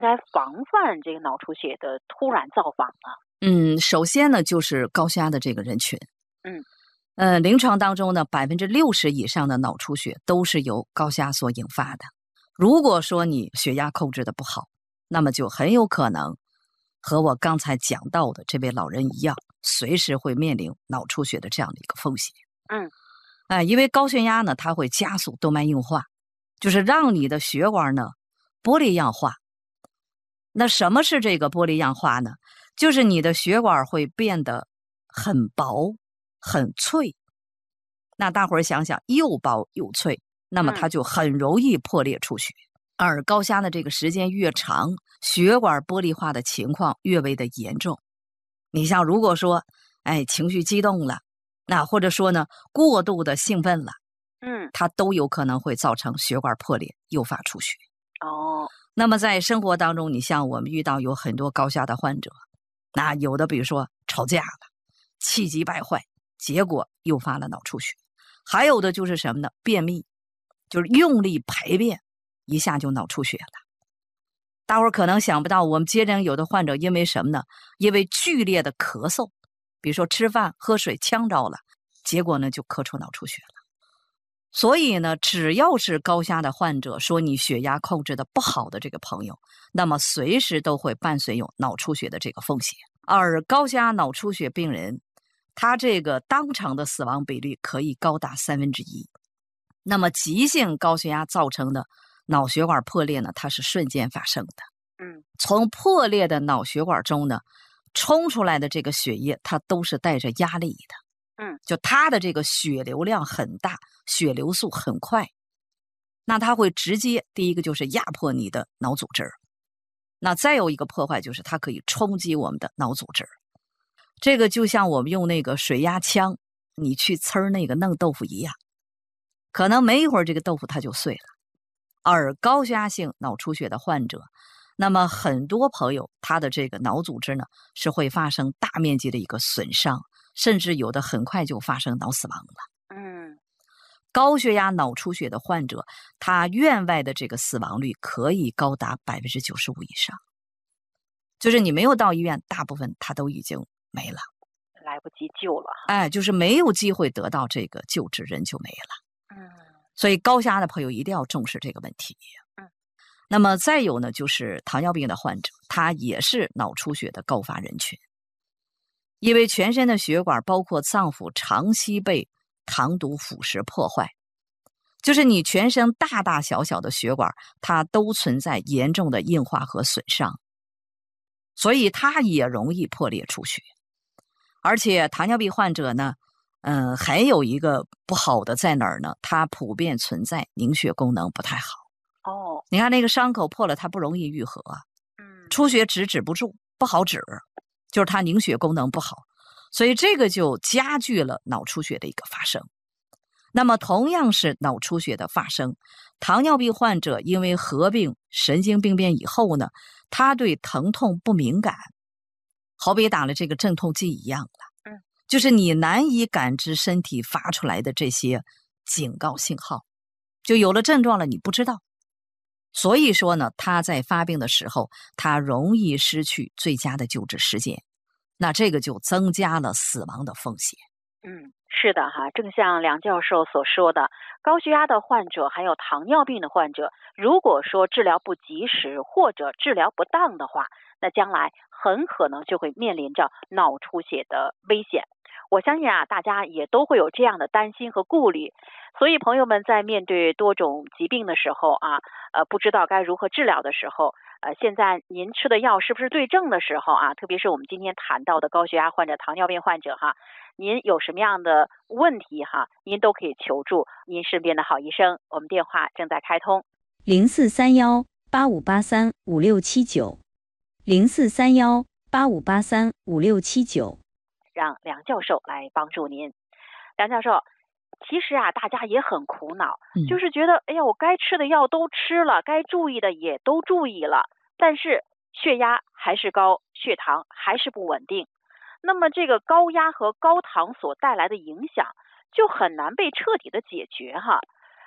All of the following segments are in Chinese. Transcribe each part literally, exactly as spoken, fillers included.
该防范这个脑出血的突然造访呢？ 嗯，首先呢，就是高血压的这个人群。 嗯， 呃，临床当中呢，百分之六十以上的脑出血都是由高血压所引发的。如果说你血压控制的不好，那么就很有可能和我刚才讲到的这位老人一样，随时会面临脑出血的这样的一个风险。 嗯， 哎、呃，因为高血压呢，它会加速动脉硬化，就是让你的血管呢玻璃样化。那什么是这个玻璃样化呢？就是你的血管会变得很薄、很脆。那大伙儿想想，又薄又脆，那么它就很容易破裂出血。嗯、而高血压的这个时间越长，血管玻璃化的情况越为的严重。你像如果说，哎，情绪激动了，那或者说呢，过度的兴奋了， 嗯， 它都有可能会造成血管破裂，诱发出血。 哦， 那么在生活当中，你像我们遇到有很多高血压的患者，那有的比如说吵架了，气急败坏，结果诱发了脑出血；还有的就是什么呢？便秘，就是用力排便，一下就脑出血了。大伙儿可能想不到，我们接诊有的患者因为什么呢？因为剧烈的咳嗽，比如说吃饭喝水呛着了，结果呢就咳出脑出血了。所以呢，只要是高血压的患者，说你血压控制的不好的这个朋友，那么随时都会伴随有脑出血的这个风险。而高血压脑出血病人，他这个当场的死亡比率可以高达三分之一。那么急性高血压造成的脑血管破裂呢，它是瞬间发生的。 嗯， 从破裂的脑血管中呢，冲出来的这个血液，它都是带着压力的。 嗯， 就它的这个血流量很大，血流速很快，那它会直接第一个就是压迫你的脑组织，那再有一个破坏就是它可以冲击我们的脑组织。这个就像我们用那个水压枪，你去呲那个嫩豆腐一样，可能没一会儿这个豆腐它就碎了。而高血压性脑出血的患者，那么很多朋友他的这个脑组织呢是会发生大面积的一个损伤，甚至有的很快就发生脑死亡了。 嗯， 高血压脑出血的患者，他院外的这个死亡率可以高达百分之九十五以上，就是你没有到医院，大部分他都已经没了， 来不及救了。 哎，就是没有机会得到这个救治，人就没了。 嗯， 所以高血压的朋友一定要重视这个问题。 嗯， 那么再有呢，就是糖尿病的患者，他也是脑出血的高发人群。因为全身的血管包括脏腑长期被糖毒腐蚀破坏，就是你全身大大小小的血管它都存在严重的硬化和损伤，所以它也容易破裂出血。而且糖尿病患者呢嗯，还有一个不好的在哪儿呢？它普遍存在凝血功能不太好。 哦， 你看那个伤口破了，它不容易愈合， 嗯， 出血止止不住，不好止，就是它凝血功能不好，所以这个就加剧了脑出血的一个发生。那么同样是脑出血的发生，糖尿病患者因为合并神经病变以后呢，他对疼痛不敏感，好比打了这个镇痛剂一样了。 嗯， 就是你难以感知身体发出来的这些警告信号，就有了症状了，你不知道。所以说呢，他在发病的时候，他容易失去最佳的救治时间，那这个就增加了死亡的风险。 嗯，是的哈，正像梁教授所说的，高血压的患者还有糖尿病的患者，如果说治疗不及时或者治疗不当的话，那将来很可能就会面临着脑出血的危险。我相信啊，大家也都会有这样的担心和顾虑，所以朋友们在面对多种疾病的时候啊，呃，不知道该如何治疗的时候，呃，现在您吃的药是不是对症的时候啊，特别是我们今天谈到的高血压患者、糖尿病患者哈，您有什么样的问题哈，您都可以求助您身边的好医生。我们电话正在开通， 零四三幺八五八三五六七九，零四三幺八五八三五六七九。 让梁教授来帮助您。梁教授，其实啊，大家也很苦恼， 嗯、 就是觉得，哎呀，我该吃的药都吃了，该注意的也都注意了，但是血压还是高，血糖还是不稳定。那么这个高压和高糖所带来的影响，就很难被彻底的解决哈。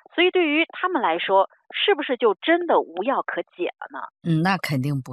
所以对于他们来说，是不是就真的无药可解了呢？ 嗯，那肯定不